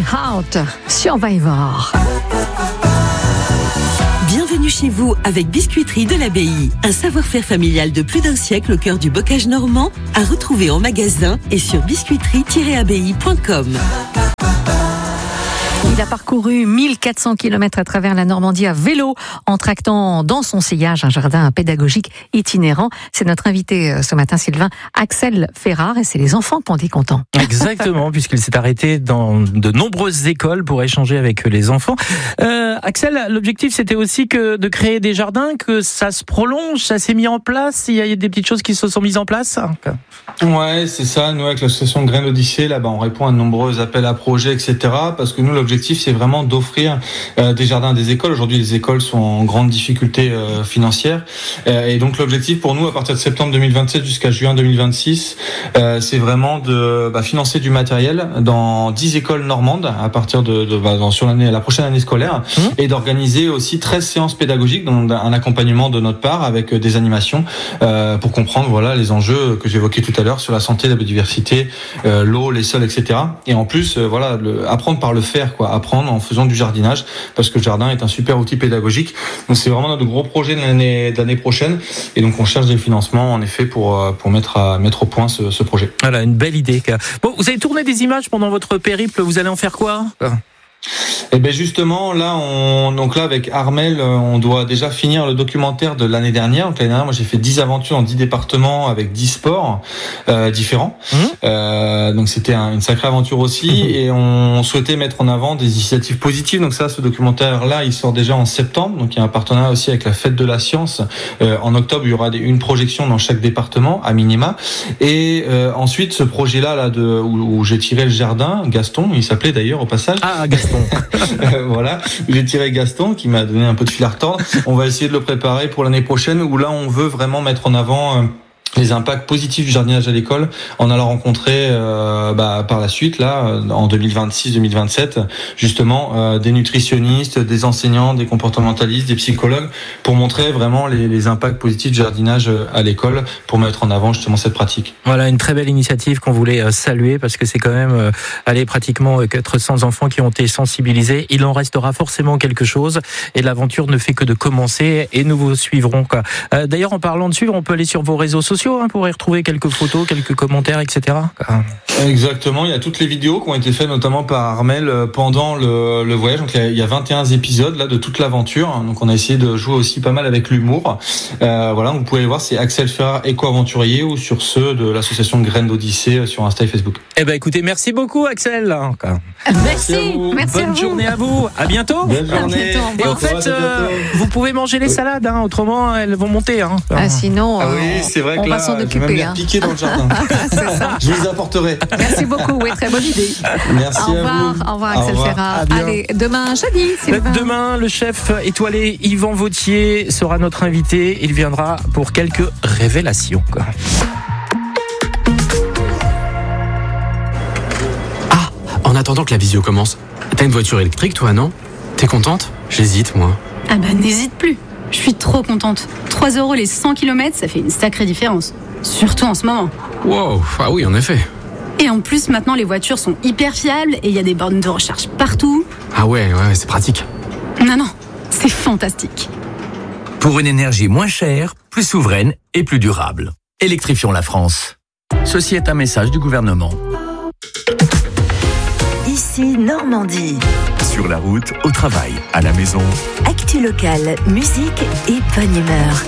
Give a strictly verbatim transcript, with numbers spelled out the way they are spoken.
Heart, Survivor. Bienvenue chez vous avec Biscuiterie de l'Abbaye. Un savoir-faire familial de plus d'un siècle au cœur du bocage normand, à retrouver en magasin et sur biscuiterie tiret abbaye point com. Il a parcouru mille quatre cents kilomètres à travers la Normandie à vélo, en tractant dans son sillage un jardin pédagogique itinérant. C'est notre invité ce matin, Sylvain, Axel Ferrard, et c'est les enfants qu'on dit contents. Exactement, puisqu'il s'est arrêté dans de nombreuses écoles pour échanger avec les enfants. Euh, Axel, l'objectif c'était aussi que de créer des jardins, que ça se prolonge, ça s'est mis en place, il y a des petites choses qui se sont mises en place. Ouais, c'est ça. Nous, avec l'association Graines Odyssée, là, bah, on répond à de nombreux appels à projets, et cetera. Parce que nous, l'objectif, c'est vraiment d'offrir euh, des jardins à des écoles. Aujourd'hui, les écoles sont en grande difficulté euh, financière. Euh, et donc, l'objectif pour nous, à partir de septembre deux mille vingt-sept jusqu'à juin deux mille vingt-six, euh, c'est vraiment de bah, financer du matériel dans dix écoles normandes à partir de, de bah, dans, sur l'année, la prochaine année scolaire, mmh. et d'organiser aussi treize séances pédagogiques, donc un accompagnement de notre part avec des animations euh, pour comprendre voilà les enjeux que j'évoquais tout à l'heure sur la santé, la biodiversité, euh, l'eau, les sols, et cetera. Et en plus, euh, voilà, le, apprendre par le faire, quoi, apprendre en faisant du jardinage, parce que le jardin est un super outil pédagogique. Donc c'est vraiment notre gros projet de l'année, de l'année prochaine. Et donc on cherche des financements, en effet, pour pour mettre à mettre au point ce, ce projet. Voilà, une belle idée. Bon, vous avez tourné des images pendant votre périple. Vous allez en faire quoi ? Et ben justement là on donc là avec Armel on doit déjà finir le documentaire de l'année dernière. Donc l'année dernière moi j'ai fait dix aventures dans dix départements avec dix sports euh, différents. Mmh. Euh, donc c'était un, une sacrée aventure aussi, mmh. et on souhaitait mettre en avant des initiatives positives. Donc ça, ce documentaire là il sort déjà en septembre. Donc il y a un partenariat aussi avec la Fête de la Science. Euh, en octobre il y aura des, une projection dans chaque département à minima. Et euh, ensuite ce projet là là de où, où j'ai tiré le jardin, Gaston il s'appelait d'ailleurs au passage. Ah Gaston. euh, voilà, j'ai tiré Gaston qui m'a donné un peu de fil à retordre. On va essayer de le préparer pour l'année prochaine où là on veut vraiment mettre en avant euh, les impacts positifs du jardinage à l'école en allant rencontrer euh, bah, par la suite là en deux mille vingt-six deux mille vingt-sept justement euh, des nutritionnistes, des enseignants, des comportementalistes, des psychologues pour montrer vraiment les, les impacts positifs du jardinage à l'école, pour mettre en avant justement cette pratique. Voilà, une très belle initiative qu'on voulait saluer parce que c'est quand même euh, allez, pratiquement quatre cents enfants qui ont été sensibilisés. Il en restera forcément quelque chose et l'aventure ne fait que de commencer et nous vous suivrons, quoi. Euh, d'ailleurs, en parlant de suivre, on peut aller sur vos réseaux sociaux pour y retrouver quelques photos, quelques commentaires, et cetera. Exactement, il y a toutes les vidéos qui ont été faites notamment par Armel pendant le, le voyage. Donc il y a vingt et un épisodes là de toute l'aventure. Donc on a essayé de jouer aussi pas mal avec l'humour. Euh, voilà, vous pouvez les voir, c'est Axel Ferrard éco-aventurier ou sur ceux de l'association Graines d'Odyssée sur Insta et Facebook. Eh ben écoutez, merci beaucoup Axel. Merci, merci, merci Bonne à vous. journée à vous. À bientôt. Bonne journée. Et en fait, euh, vous pouvez manger les salades, hein, autrement elles vont monter. Hein. Ah, sinon, ah oui, c'est vrai on que va là, s'en je vais même occuper. les Hein. piquer dans le jardin. C'est ça. Je les apporterai. Merci beaucoup, oui, très bonne idée. Merci au à revoir, vous. au revoir Axel Au revoir. Ferrard. Allez, demain jeudi, Sylvain. Demain, le chef étoilé Yvan Vautier sera notre invité. Il viendra pour quelques révélations. Ah, en attendant que la visio commence, t'as une voiture électrique toi, non ? T'es contente ? J'hésite moi. Ah bah n'hésite plus, je suis trop contente. trois euros les cent kilomètres, ça fait une sacrée différence. Surtout en ce moment. Wow, ah oui en effet. Et en plus maintenant les voitures sont hyper fiables et il y a des bornes de recharge partout. Ah ouais, ouais, c'est pratique. Non, non, c'est fantastique. Pour une énergie moins chère, plus souveraine et plus durable. Électrifions la France. Ceci est un message du gouvernement. Ici Normandie. Sur la route, au travail, à la maison. Actu locale, musique et bonne humeur.